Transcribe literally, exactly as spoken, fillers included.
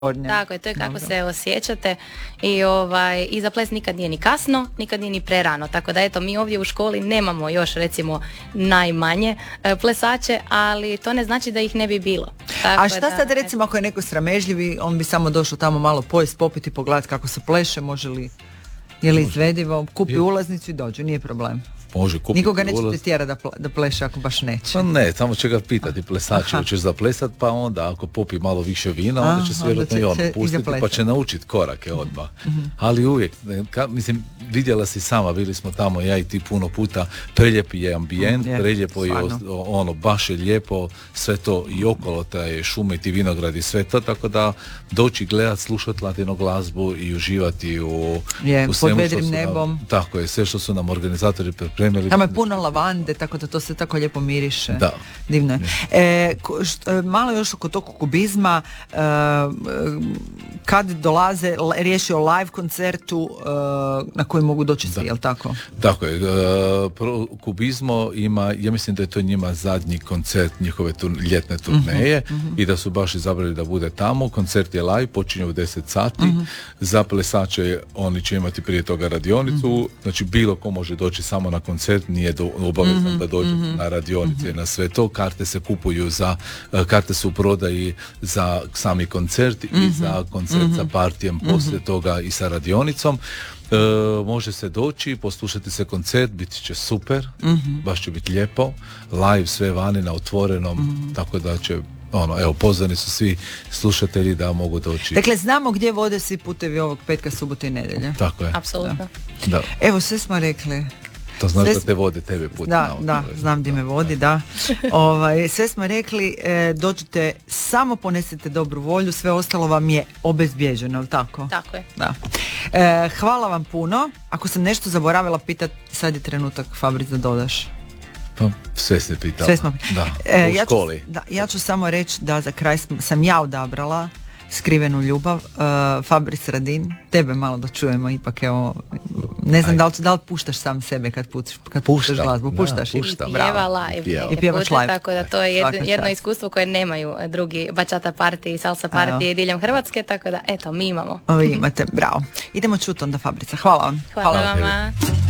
Tako je, to je kako Dobro. se osjećate i, ovaj, i za ples nikad nije ni kasno, nikad nije ni prerano, tako da eto mi ovdje u školi nemamo još recimo najmanje e, plesače, ali to ne znači da ih ne bi bilo. Tako A šta da, sad recimo ako je neko sramežljivi, on bi samo došao tamo malo pojest, popiti, pogledati kako se pleše, može li, je li izvedivo, kupi ulaznicu i dođe, nije problem. Može kupiti. Nikoga nećete tjera da, da pleše ako baš neće. Pa ne, samo će ga pitati plesače, hoćeš zaplesat, pa onda ako popi malo više vina, onda će se vjerojatno i ono pustiti, pa će naučiti korake odmah. Mm-hmm. Ali uvijek, ka, mislim, vidjela si sama, bili smo tamo, ja i ti puno puta, preljepi je ambijent, mm, je, preljepo je ono, baš je lijepo, sve to i okolo taj šume i ti vinogradi, sve to, tako da doći gledat, slušati latino glazbu i uživati u, je, u svemu pod vedrim što su nebom. Nam, tako je, sve što su nam organizatori pripremili. Tamo je puno lavande, tako da to se tako lijepo miriše. Da. Divno je. E, što, malo još oko tog kubizma, e, kad dolaze, riječ je o live koncertu e, na koji mogu doći svi, jel tako? Tako je. E, pro, kubizmo ima, ja mislim da je to njima zadnji koncert njihove tur, ljetne turneje uh-huh, uh-huh. i da su baš izabrali da bude tamo. Koncert je live, počinje u deset sati. Uh-huh. Za plesače oni će imati prije toga radionicu, uh-huh. znači bilo ko može doći samo na koncert, nije do, obavezno mm-hmm, da dođe mm-hmm. na radionice mm-hmm. na sve to. Karte se kupuju za, karte su u prodaji za sami koncert mm-hmm. i za koncert mm-hmm. sa partijem mm-hmm. poslije toga i sa radionicom. E, može se doći, poslušati se koncert, biti će super, mm-hmm. baš će biti lijepo, live sve vani na otvorenom, mm-hmm. tako da će ono, evo, pozvani su svi slušatelji da mogu doći. Dakle, znamo gdje vode svi putevi ovog petka, subote i nedjelje. Tako je. Apsolutno. Da. Da. Evo, sve smo rekli. To znaš sve da te vode tebe put. Da, da, znam gdje me vodi, da. Ovaj, sve smo rekli, e, dođite, samo ponesete dobru volju, sve ostalo vam je obezbjeđeno, tako? Tako je. Da. E, hvala vam puno. Ako sam nešto zaboravila pitati, sad je trenutak, Fabric, da dodaš. Pa, sve se pitala. Sve smo. Da, e, u ja školi. Ću, da, ja ću samo reći da za kraj sam ja odabrala Skrivenu ljubav, uh, Fabris Radin, tebe malo da čujemo, ipak evo, ne znam da li, da li puštaš sam sebe kad, puš, kad puštaš glazbu, puštaš da, i pušta, pjeva live, i pjevaš live, tako da to je jedno, jedno iskustvo koje nemaju drugi bachata party i salsa party diljem Hrvatske, tako da eto, mi imamo. Vi imate, bravo. Idemo čuti onda Fabrica, hvala vam. Hvala, hvala vama.